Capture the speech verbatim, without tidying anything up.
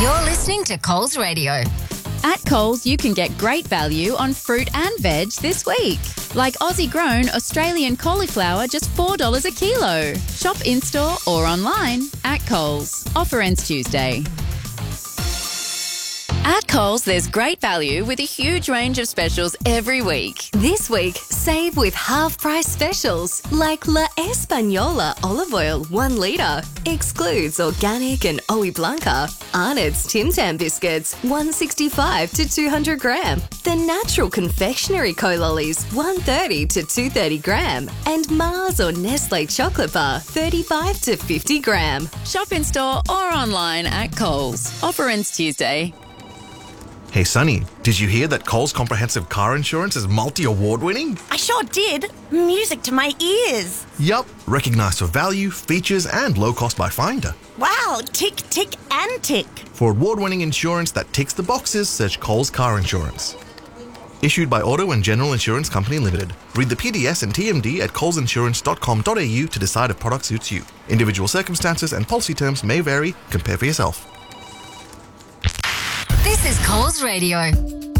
You're listening to Coles Radio. At Coles, you can get great value on fruit and veg this week. Like Aussie-grown Australian cauliflower, just four dollars a kilo. Shop in-store or online at Coles. Offer ends Tuesday. At Coles, there's great value with a huge range of specials every week. This week, save with half-price specials like La Española olive oil one litre. Excludes organic and Oe Blanca. Arnott's Tim Tam biscuits one sixty-five to two hundred gram. The Natural Confectionery Co-Lollies one thirty to two thirty gram. And Mars or Nestle chocolate bar thirty-five to fifty gram. Shop in-store or online at Coles. Offer ends Tuesday. Hey Sunny, did you hear that Coles Comprehensive Car Insurance is multi-award winning? I sure did. Music to my ears. Yup, recognised for value, features and low cost by Finder. Wow, tick, tick and tick. For award-winning insurance that ticks the boxes, search Coles Car Insurance. Issued by Auto and General Insurance Company Limited. Read the P D S and T M D at coles insurance dot com dot a u to decide if product suits you. Individual circumstances and policy terms may vary. Compare for yourself. This is Coles Radio.